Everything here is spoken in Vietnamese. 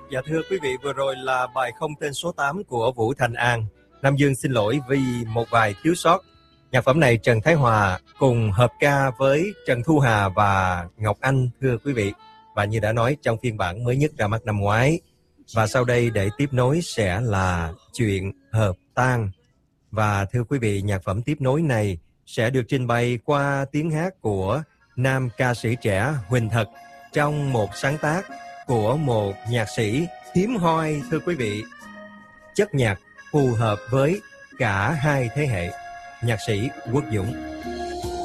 Dạ thưa quý vị, vừa rồi là bài Không tên số 8 của Vũ Thành An. Nam Dương xin lỗi vì một vài thiếu sót. Nhạc phẩm này Trần Thái Hòa cùng hợp ca với Trần Thu Hà và Ngọc Anh thưa quý vị. Và như đã nói trong phiên bản mới nhất ra mắt năm ngoái. Và sau đây để tiếp nối sẽ là Chuyện Hợp Tan. Và thưa quý vị, nhạc phẩm tiếp nối này sẽ được trình bày qua tiếng hát của nam ca sĩ trẻ Huỳnh Thật trong một sáng tác của một nhạc sĩ hiếm hoi thưa quý vị. Chất nhạc phù hợp với cả hai thế hệ, nhạc sĩ Quốc Dũng.